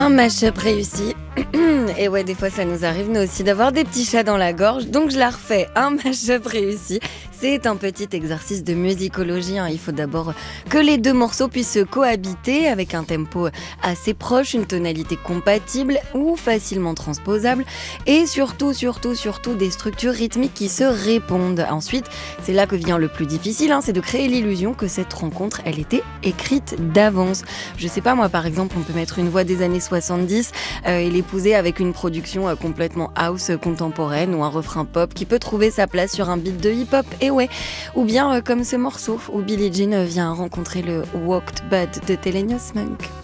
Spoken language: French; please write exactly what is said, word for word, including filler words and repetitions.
Un mash-up réussi. Et ouais, des fois ça nous arrive nous aussi d'avoir des petits chats dans la gorge, donc je la refais. Un mash-up réussi, c'est un petit exercice de musicologie, hein. Il faut d'abord que les deux morceaux puissent cohabiter avec un tempo assez proche, une tonalité compatible ou facilement transposable, et surtout, surtout, surtout des structures rythmiques qui se répondent. Ensuite, c'est là que vient le plus difficile, hein, c'est de créer l'illusion que cette rencontre, elle était écrite d'avance. Je sais pas, moi par exemple, on peut mettre une voix des années soixante-dix euh, et l'épouser avec une production euh, complètement house euh, contemporaine ou un refrain pop qui peut trouver sa place sur un beat de hip-hop, et ouais. Ou bien euh, comme ce morceau où Billie Jean euh, vient rencontrer le Walked Bud de Thelonious Monk.